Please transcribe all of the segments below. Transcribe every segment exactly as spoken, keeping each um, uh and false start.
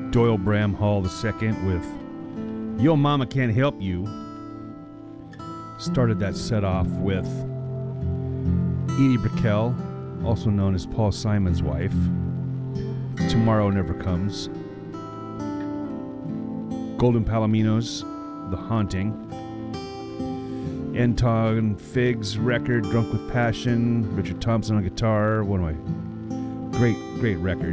Doyle Bramhall the second with Yo Mama Can't Help You. Started that set off with Edie Brickell, also known as Paul Simon's wife. Tomorrow Never Comes. Golden Palominos, The Haunting. Anton Fig's record, Drunk with Passion. Richard Thompson on guitar. One of my great, great record.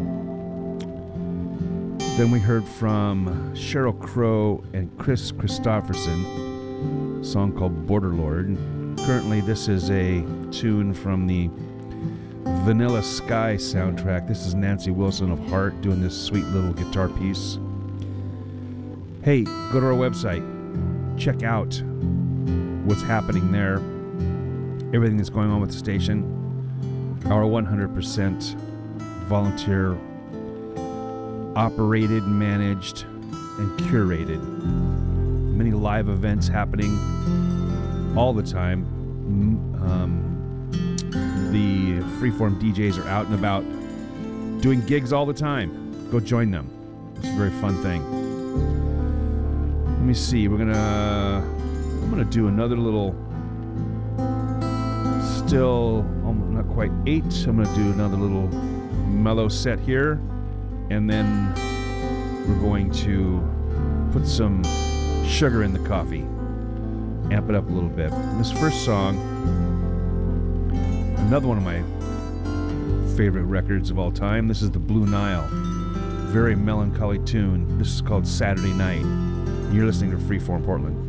Then we heard from Sheryl Crow and Chris Christopherson, a song called Borderlord. Currently, this is a tune from the Vanilla Sky soundtrack. This is Nancy Wilson of Heart doing this sweet little guitar piece. Hey, go to our website. Check out what's happening there. Everything that's going on with the station. Our one hundred percent volunteer operated, managed, and curated. Many live events happening all the time. Um, the Freeform D Js are out and about doing gigs all the time. Go join them. It's a very fun thing. Let me see. We're gonna. I'm gonna do another little. Still, almost not quite eight. I'm gonna do another little mellow set here, and then we're going to put some sugar in the coffee, amp it up a little bit. And this first song, another one of my favorite records of all time. This is the Blue Nile. Very melancholy tune. This is called Saturday Night. You're listening to Freeform Portland.